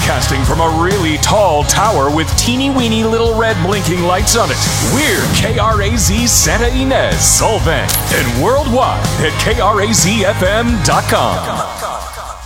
Broadcasting from a really tall tower with teeny weeny little red blinking lights on it. We're KRAZ Santa Ynez, Solvang, and worldwide at KRAZFM.com.